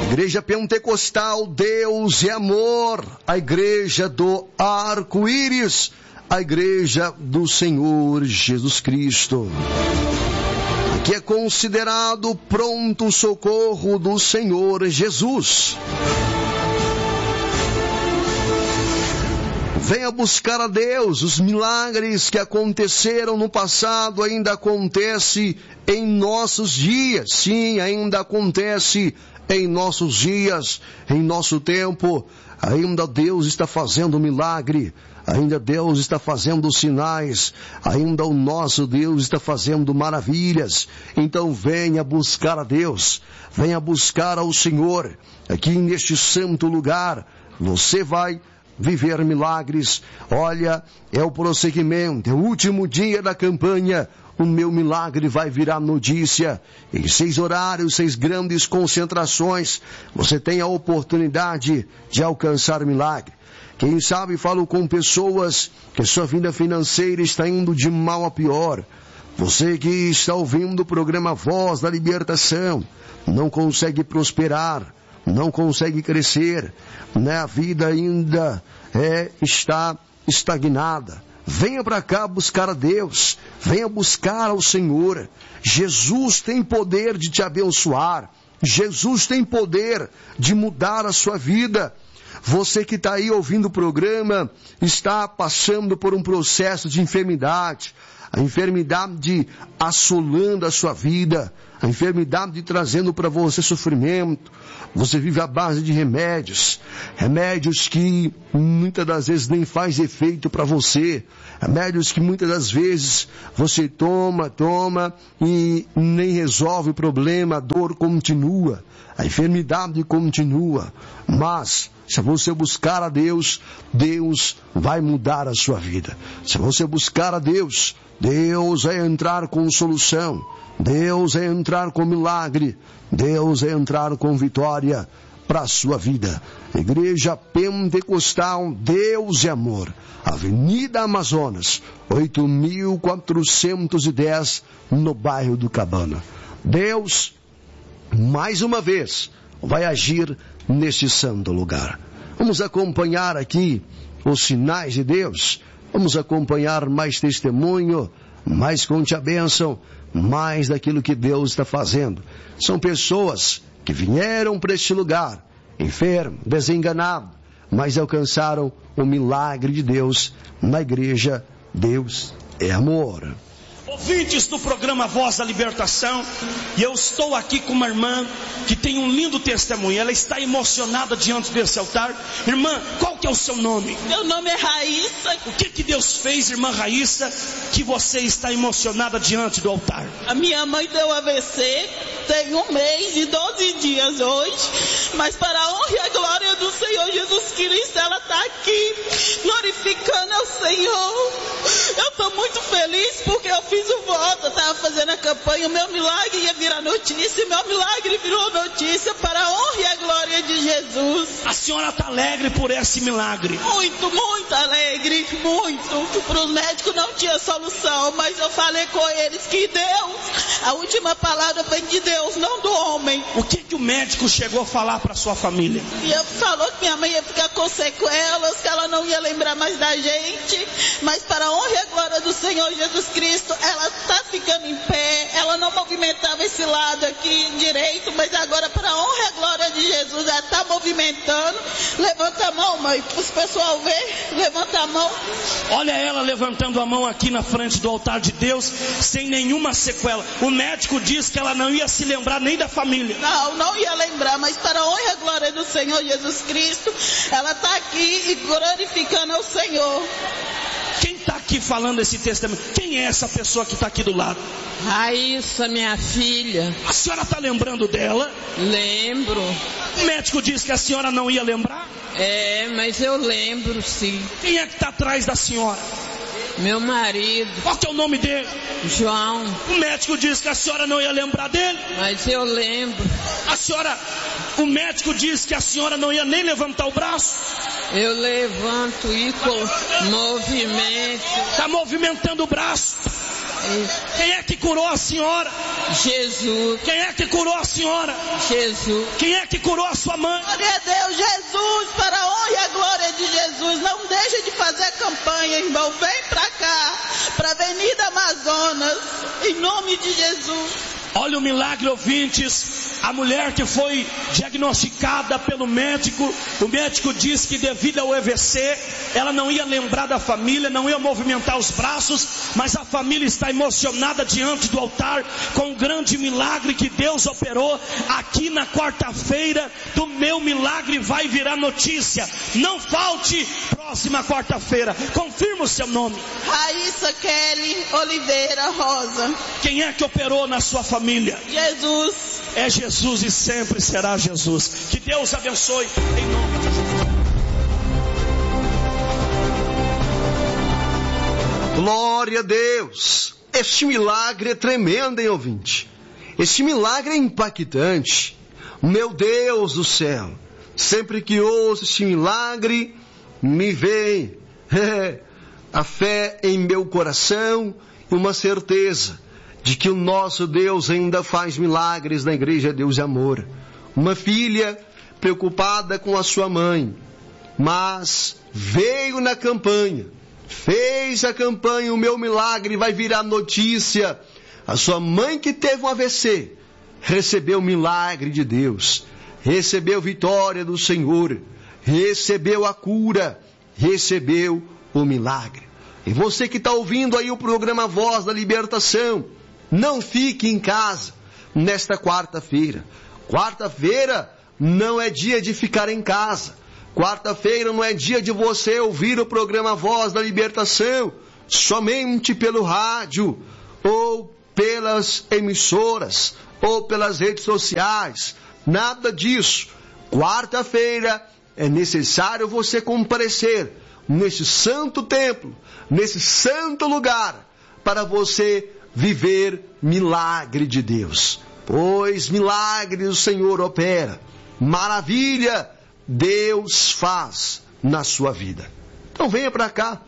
Igreja Pentecostal, Deus é amor. A igreja do arco-íris. A igreja do Senhor Jesus Cristo. Que é considerado pronto socorro do Senhor Jesus. Venha buscar a Deus. Os milagres que aconteceram no passado ainda acontecem em nossos dias. Sim, ainda acontece em nossos dias, em nosso tempo. Ainda Deus está fazendo milagre. Ainda Deus está fazendo sinais. Ainda o nosso Deus está fazendo maravilhas. Então venha buscar a Deus. Venha buscar ao Senhor. Aqui neste santo lugar, você vai viver milagres. Olha, é o prosseguimento, é o último dia da campanha. O meu milagre vai virar notícia. Em 6 horários, 6 grandes concentrações, você tem a oportunidade de alcançar milagre. Quem sabe falo com pessoas que sua vida financeira está indo de mal a pior. Você que está ouvindo o programa Voz da Libertação, não consegue prosperar, não consegue crescer, né? A vida ainda está estagnada. Venha para cá buscar a Deus, venha buscar ao Senhor. Jesus tem poder de te abençoar, Jesus tem poder de mudar a sua vida. Você que está aí ouvindo o programa, está passando por um processo de enfermidade, a enfermidade assolando a sua vida, a enfermidade trazendo para você sofrimento. Você vive à base de remédios que muitas das vezes nem faz efeito para você, remédios que muitas das vezes você toma e nem resolve o problema, a dor continua, a enfermidade continua. Mas se você buscar a Deus, Deus vai mudar a sua vida. Se você buscar a Deus, Deus vai entrar com solução, Deus vai entrar com milagre, Deus vai entrar com vitória para a sua vida. Igreja Pentecostal, Deus é amor. Avenida Amazonas, 8.410, no bairro do Cabana. Deus, mais uma vez, vai agir neste santo lugar. Vamos acompanhar aqui os sinais de Deus. Vamos acompanhar mais testemunho, mais conte a bênção, mais daquilo que Deus está fazendo. São pessoas que vieram para este lugar, enfermo, desenganado, mas alcançaram o milagre de Deus na igreja. Deus é amor. Ouvintes do programa Voz da Libertação, e eu estou aqui com uma irmã que tem um lindo testemunho. Ela está emocionada diante desse altar. Irmã, qual que é o seu nome? Meu nome é Raíssa. O que Deus fez, irmã Raíssa, que você está emocionada diante do altar? A minha mãe deu AVC, tem 1 mês e 12 dias hoje, mas para a honra e a glória do Senhor Jesus Cristo, ela está aqui, glorificando ao Senhor. Eu estou muito feliz porque eu fiz o voto, eu estava fazendo a campanha, o meu milagre ia virar notícia, meu milagre virou notícia para a honra e a glória de Jesus. A senhora está alegre por esse milagre? Muito, muito alegre, muito. Para os médicos não tinha solução, mas eu falei com eles que Deus, a última palavra vem de Deus, não do homem. O que o médico chegou a falar para sua família? E ele falou que minha mãe ia ficar com sequelas, que ela não ia lembrar mais da gente, mas para a honra e a glória do Senhor Jesus Cristo, ela está ficando em pé. Ela não movimentava esse lado aqui direito, mas agora para a honra e a glória de Jesus, ela está movimentando. Levanta a mão, mãe, para os pessoal ver. Levanta a mão. Olha ela levantando a mão aqui na frente do altar de Deus, sem nenhuma sequela. O médico disse que ela não ia se lembrar nem da família. Não ia lembrar, mas para a honra e a glória do Senhor Jesus Cristo, ela está aqui e glorificando ao Senhor. Quem está aqui falando esse testemunho? Quem é essa pessoa que está aqui do lado? Raíssa, minha filha. A senhora está lembrando dela? Lembro. O médico disse que a senhora não ia lembrar? Mas eu lembro, sim. Quem é que está atrás da senhora? Meu marido. Qual que é o nome dele? João. O médico disse que a senhora não ia lembrar dele? Mas eu lembro. O médico disse que a senhora não ia nem levantar o braço? Eu levanto e movimento. Está movimentando o braço. Quem é que curou a senhora? Jesus. Quem é que curou a senhora? Jesus. Quem é que curou a sua mãe? Glória a Deus, Jesus, para a honra e a glória de Jesus. Não deixe de fazer campanha, irmão. Vem para cá, para a Avenida Amazonas, em nome de Jesus. Olha o milagre, ouvintes. A mulher que foi diagnosticada pelo médico, o médico disse que devido ao EVC, ela não ia lembrar da família, não ia movimentar os braços, mas a família está emocionada diante do altar com o grande milagre que Deus operou. Aqui na quarta-feira do meu milagre vai virar notícia. Não falte, próxima quarta-feira. Confirma o seu nome. Raíssa Kelly Oliveira Rosa. Quem é que operou na sua família? Jesus. É Jesus e sempre será Jesus. Que Deus abençoe em nome de Jesus. Glória a Deus. Este milagre é tremendo, hein, ouvinte? Este milagre é impactante. Meu Deus do céu. Sempre que ouço este milagre, me vem a fé em meu coração e uma certeza de que o nosso Deus ainda faz milagres na Igreja Deus e Amor. Uma filha preocupada com a sua mãe, mas veio na campanha, fez a campanha, o meu milagre vai virar notícia. A sua mãe que teve um AVC, recebeu o milagre de Deus, recebeu vitória do Senhor, recebeu a cura, recebeu o milagre. E você que está ouvindo aí o programa Voz da Libertação, não fique em casa nesta quarta-feira. Quarta-feira não é dia de ficar em casa. Quarta-feira não é dia de você ouvir o programa Voz da Libertação somente pelo rádio, ou pelas emissoras, ou pelas redes sociais. Nada disso. Quarta-feira é necessário você comparecer nesse santo templo, nesse santo lugar, para você viver milagre de Deus. Pois milagre o Senhor opera, maravilha Deus faz na sua vida. Então venha para cá,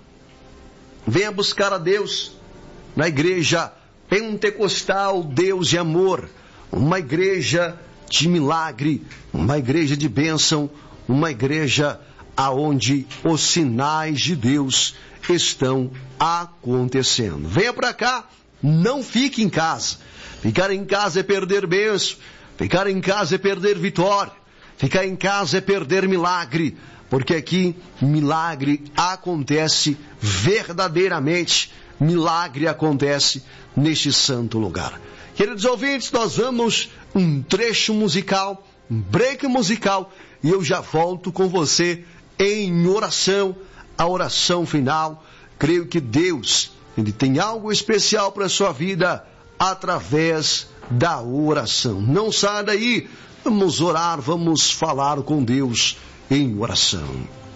venha buscar a Deus na igreja pentecostal Deus de Amor, uma igreja de milagre, uma igreja de bênção, uma igreja aonde os sinais de Deus estão acontecendo. Venha para cá, não fique em casa. Ficar em casa é perder bênção, ficar em casa é perder vitória, ficar em casa é perder milagre, porque aqui milagre acontece verdadeiramente, milagre acontece neste santo lugar. Queridos ouvintes, nós vamos um trecho musical, um break musical, e eu já volto com você em oração, a oração final. Creio que Deus, Ele tem algo especial para a sua vida através da oração. Não saia daí, vamos orar, vamos falar com Deus em oração.